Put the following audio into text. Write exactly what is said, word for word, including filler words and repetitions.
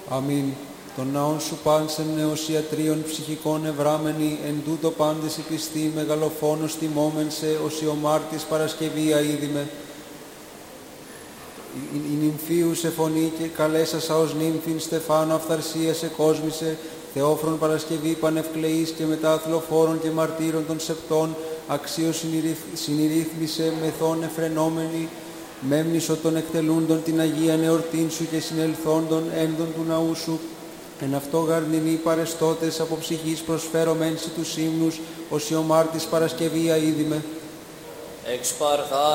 Αμήν. Τον ναόν σου πάντσεν νεοσιατρίων ψυχικών ευράμενοι, εν τούτο πάντες η πιστή μεγαλοφόνος τιμόμεν σε, ως η ομάρτης Παρασκευή αίδημε. Η, η νυμφίου σε φωνή και καλέσασα ως νύμφην Στεφάνο αυθαρσία σε κόσμησε, Θεόφρον Παρασκευή πανευκλεής και μετά θλοφόρων και μαρτύρων των σεπτών, αξίως συνηρύθμισε μεθόν εφρενόμενη, μέμνησο των εκτελούντων την Αγία εορτήν σου και συνελθόντων ένδων του ναού σου. Εν αυτό γαρνηνοί παρεστώτες από ψυχής προσφέρωμέν σε τους ύμνους, ως η ομάρτης Παρασκευή αίδημε. Εξ παρχά